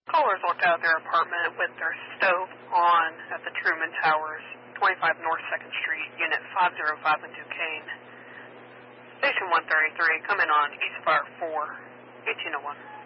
Callers looked out of their apartment with their stove on at the Truman Towers, 25 North 2nd Street, Unit 505 in Duquesne. Station 133, come in on East Fire 4, 1801.